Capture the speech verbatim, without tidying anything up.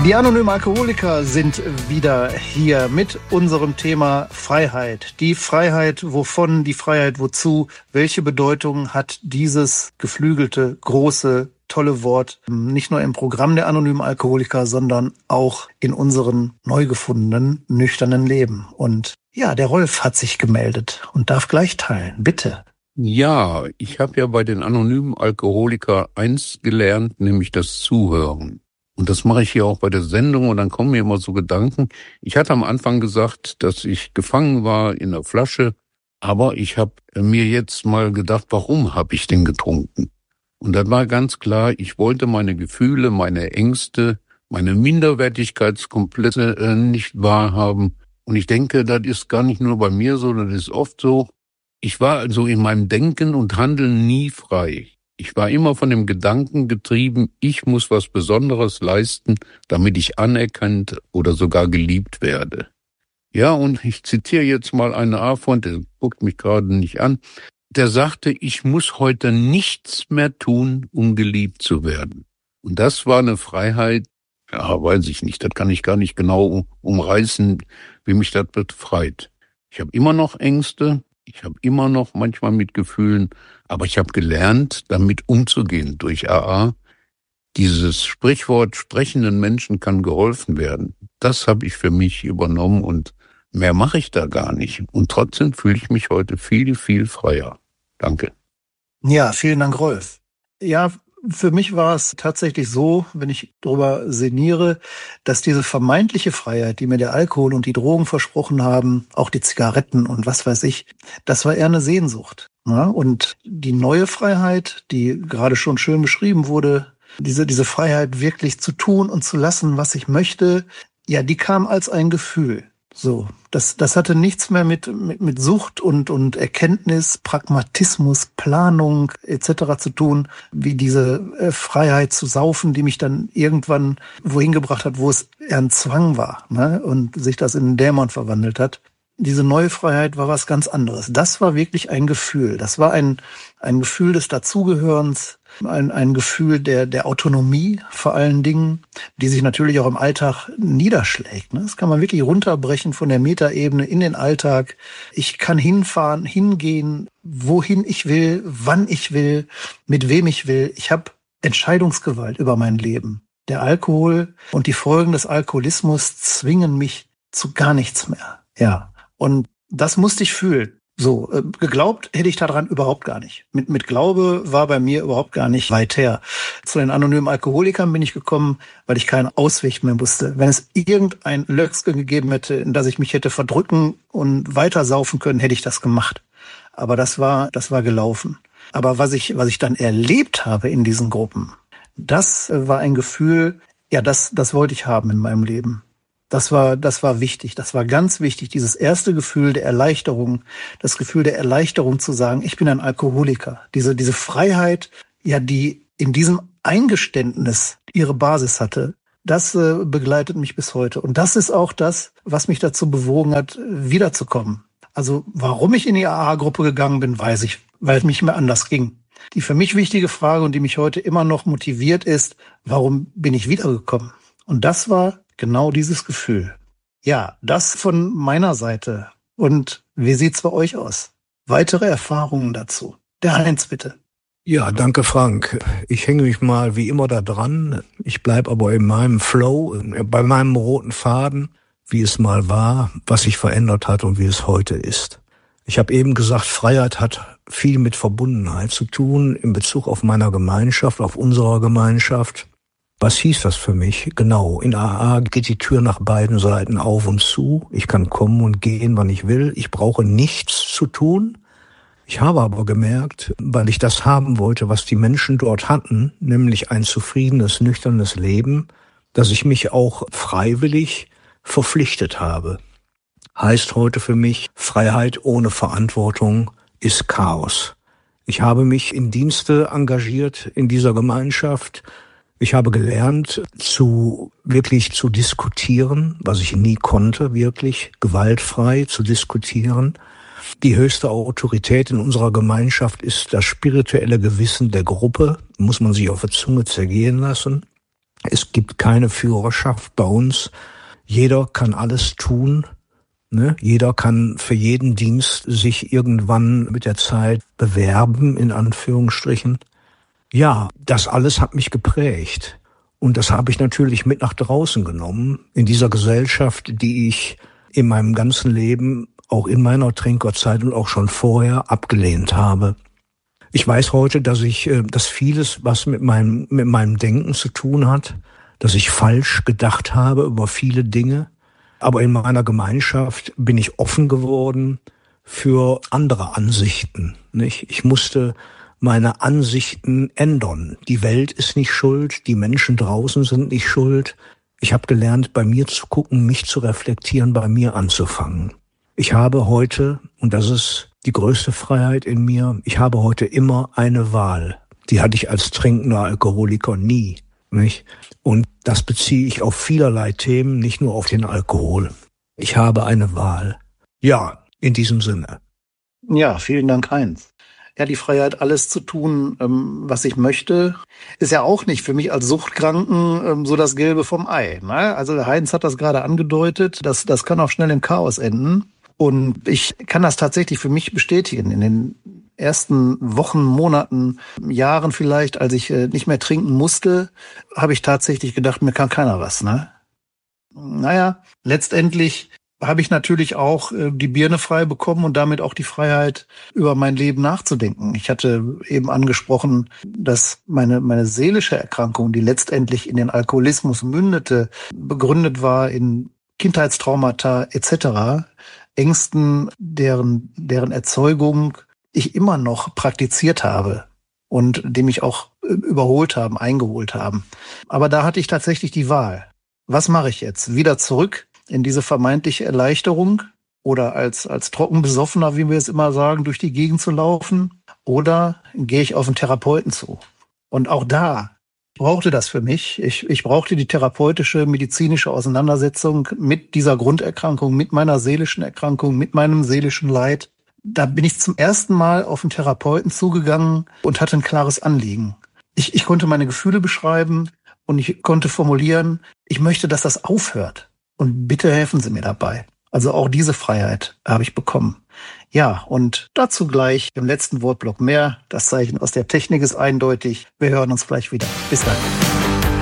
Die anonymen Alkoholiker sind wieder hier mit unserem Thema Freiheit. Die Freiheit wovon, die Freiheit wozu? Welche Bedeutung hat dieses geflügelte, große, tolle Wort nicht nur im Programm der anonymen Alkoholiker, sondern auch in unserem neu gefundenen, nüchternen Leben? Und ja, der Rolf hat sich gemeldet und darf gleich teilen. Bitte. Ja, ich habe ja bei den anonymen Alkoholiker eins gelernt, nämlich das Zuhören. Und das mache ich hier auch bei der Sendung und dann kommen mir immer so Gedanken. Ich hatte am Anfang gesagt, dass ich gefangen war in der Flasche, aber ich habe mir jetzt mal gedacht, warum habe ich denn getrunken? Und dann war ganz klar, ich wollte meine Gefühle, meine Ängste, meine Minderwertigkeitskomplexe äh, nicht wahrhaben. Und ich denke, das ist gar nicht nur bei mir so, das ist oft so. Ich war also in meinem Denken und Handeln nie frei. Ich war immer von dem Gedanken getrieben, ich muss was Besonderes leisten, damit ich anerkannt oder sogar geliebt werde. Ja, und ich zitiere jetzt mal einen A-Freund, der guckt mich gerade nicht an, der sagte, ich muss heute nichts mehr tun, um geliebt zu werden. Und das war eine Freiheit, ja, weiß ich nicht, das kann ich gar nicht genau umreißen, wie mich das befreit. Ich habe immer noch Ängste, ich habe immer noch manchmal Mitgefühlen, aber ich habe gelernt, damit umzugehen durch A A. Dieses Sprichwort, sprechenden Menschen kann geholfen werden. Das habe ich für mich übernommen und mehr mache ich da gar nicht. Und trotzdem fühle ich mich heute viel, viel freier. Danke. Ja, vielen Dank, Rolf. Ja, für mich war es tatsächlich so, wenn ich darüber sinniere, dass diese vermeintliche Freiheit, die mir der Alkohol und die Drogen versprochen haben, auch die Zigaretten und was weiß ich, das war eher eine Sehnsucht. Ja, und die neue Freiheit, die gerade schon schön beschrieben wurde, diese, diese Freiheit wirklich zu tun und zu lassen, was ich möchte, ja, die kam als ein Gefühl. So, das, das hatte nichts mehr mit, mit, mit Sucht und, und Erkenntnis, Pragmatismus, Planung et cetera zu tun, wie diese äh, Freiheit zu saufen, die mich dann irgendwann wohin gebracht hat, wo es eher ein Zwang war, ne, und sich das in einen Dämon verwandelt hat. Diese neue Freiheit war was ganz anderes. Das war wirklich ein Gefühl. Das war ein, ein Gefühl des Dazugehörens, ein, ein Gefühl der, der Autonomie vor allen Dingen, die sich natürlich auch im Alltag niederschlägt. Das kann man wirklich runterbrechen von der Metaebene in den Alltag. Ich kann hinfahren, hingehen, wohin ich will, wann ich will, mit wem ich will. Ich habe Entscheidungsgewalt über mein Leben. Der Alkohol und die Folgen des Alkoholismus zwingen mich zu gar nichts mehr. Ja. Und das musste ich fühlen. So, äh, geglaubt hätte ich daran überhaupt gar nicht. Mit, mit Glaube war bei mir überhaupt gar nicht weit her. Zu den anonymen Alkoholikern bin ich gekommen, weil ich keinen Ausweg mehr wusste. Wenn es irgendein Löckchen gegeben hätte, in das ich mich hätte verdrücken und weiter saufen können, hätte ich das gemacht. Aber das war, das war gelaufen. Aber was ich, was ich dann erlebt habe in diesen Gruppen, das war ein Gefühl, ja, das, das wollte ich haben in meinem Leben. Das war, das war wichtig. Das war ganz wichtig. Dieses erste Gefühl der Erleichterung, das Gefühl der Erleichterung zu sagen, ich bin ein Alkoholiker. Diese, diese Freiheit, ja, die in diesem Eingeständnis ihre Basis hatte, das äh, begleitet mich bis heute. Und das ist auch das, was mich dazu bewogen hat, wiederzukommen. Also, warum ich in die A A-Gruppe gegangen bin, weiß ich, weil es nicht mehr anders ging. Die für mich wichtige Frage und die mich heute immer noch motiviert ist, warum bin ich wiedergekommen? Und das war genau dieses Gefühl. Ja, das von meiner Seite. Und wie sieht's bei euch aus? Weitere Erfahrungen dazu? Der Heinz, bitte. Ja, danke Frank. Ich hänge mich mal wie immer da dran. Ich bleib aber in meinem Flow, bei meinem roten Faden, wie es mal war, was sich verändert hat und wie es heute ist. Ich habe eben gesagt, Freiheit hat viel mit Verbundenheit zu tun in Bezug auf meiner Gemeinschaft, auf unserer Gemeinschaft. Was hieß das für mich? Genau, in A A geht die Tür nach beiden Seiten auf und zu. Ich kann kommen und gehen, wann ich will. Ich brauche nichts zu tun. Ich habe aber gemerkt, weil ich das haben wollte, was die Menschen dort hatten, nämlich ein zufriedenes, nüchternes Leben, dass ich mich auch freiwillig verpflichtet habe. Heißt heute für mich, Freiheit ohne Verantwortung ist Chaos. Ich habe mich in Dienste engagiert in dieser Gemeinschaft. Ich habe gelernt, zu wirklich zu diskutieren, was ich nie konnte, wirklich gewaltfrei zu diskutieren. Die höchste Autorität in unserer Gemeinschaft ist das spirituelle Gewissen der Gruppe, muss man sich auf der Zunge zergehen lassen. Es gibt keine Führerschaft bei uns. Jeder kann alles tun. Ne? Jeder kann für jeden Dienst sich irgendwann mit der Zeit bewerben, in Anführungsstrichen. Ja, das alles hat mich geprägt. Und das habe ich natürlich mit nach draußen genommen, in dieser Gesellschaft, die ich in meinem ganzen Leben, auch in meiner Trinkerzeit und auch schon vorher, abgelehnt habe. Ich weiß heute, dass ich, dass vieles, was mit meinem, mit meinem Denken zu tun hat, dass ich falsch gedacht habe über viele Dinge. Aber in meiner Gemeinschaft bin ich offen geworden für andere Ansichten, nicht? Ich musste meine Ansichten ändern. Die Welt ist nicht schuld, die Menschen draußen sind nicht schuld. Ich habe gelernt, bei mir zu gucken, mich zu reflektieren, bei mir anzufangen. Ich habe heute, und das ist die größte Freiheit in mir, ich habe heute immer eine Wahl. Die hatte ich als trinkender Alkoholiker nie, nicht? Und das beziehe ich auf vielerlei Themen, nicht nur auf den Alkohol. Ich habe eine Wahl. Ja, in diesem Sinne. Ja, vielen Dank, Heinz. Ja, die Freiheit, alles zu tun, ähm, was ich möchte, ist ja auch nicht für mich als Suchtkranken ähm, so das Gelbe vom Ei. Ne? Also Heinz hat das gerade angedeutet, das, das kann auch schnell im Chaos enden. Und ich kann das tatsächlich für mich bestätigen. In den ersten Wochen, Monaten, Jahren vielleicht, als ich äh, nicht mehr trinken musste, habe ich tatsächlich gedacht, mir kann keiner was. Ne? Naja, letztendlich habe ich natürlich auch äh, die Birne frei bekommen und damit auch die Freiheit, über mein Leben nachzudenken. Ich hatte eben angesprochen, dass meine meine seelische Erkrankung, die letztendlich in den Alkoholismus mündete, begründet war in Kindheitstraumata et cetera, Ängsten, deren deren Erzeugung ich immer noch praktiziert habe und die mich auch überholt haben, eingeholt haben. Aber da hatte ich tatsächlich die Wahl. Was mache ich jetzt? Wieder zurück in diese vermeintliche Erleichterung oder als als Trockenbesoffener, wie wir es immer sagen, durch die Gegend zu laufen? Oder gehe ich auf einen Therapeuten zu? Und auch da brauchte das für mich. Ich, ich brauchte die therapeutische, medizinische Auseinandersetzung mit dieser Grunderkrankung, mit meiner seelischen Erkrankung, mit meinem seelischen Leid. Da bin ich zum ersten Mal auf einen Therapeuten zugegangen und hatte ein klares Anliegen. Ich, ich konnte meine Gefühle beschreiben und ich konnte formulieren, ich möchte, dass das aufhört. Und bitte helfen Sie mir dabei. Also auch diese Freiheit habe ich bekommen. Ja, und dazu gleich im letzten Wortblock mehr. Das Zeichen aus der Technik ist eindeutig. Wir hören uns gleich wieder. Bis dann.